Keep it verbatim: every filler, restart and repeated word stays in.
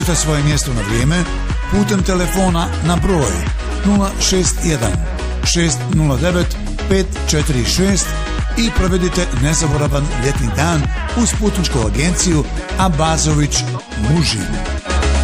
svoje mjesto na vrijeme putem telefona na broj nula šest jedan šest nula devet pet četiri šest i provedite nezaboravan ljetni dan uz putničku agenciju Abazović Mužin.